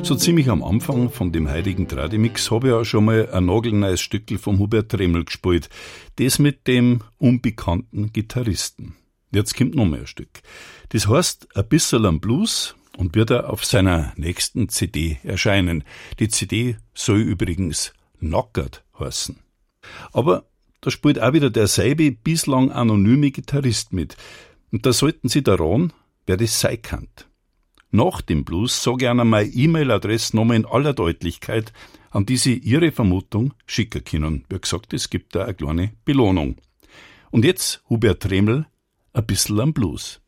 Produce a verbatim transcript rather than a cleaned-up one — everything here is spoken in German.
So ziemlich am Anfang von dem heutigen Tradimix habe ich auch schon mal ein nagelneues Stückel vom Hubert Treml gespielt. Das mit dem unbekannten Gitarristen. Jetzt kommt noch mehr ein Stück. Das heißt ein bisschen am Blues und wird er auf seiner nächsten C D erscheinen. Die C D soll übrigens Nackert heißen. Aber da spielt auch wieder derselbe bislang anonyme Gitarrist mit. Und da sollten Sie daran, wer das sein kann. Nach dem Blues sage ich Ihnen meine E-Mail-Adresse nochmal in aller Deutlichkeit, an die Sie Ihre Vermutung schicken können. Wie gesagt, es gibt da eine kleine Belohnung. Und jetzt Hubert Treml, ein bisschen am Blues.